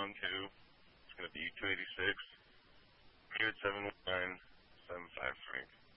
212. It's going to be 286. 719 753.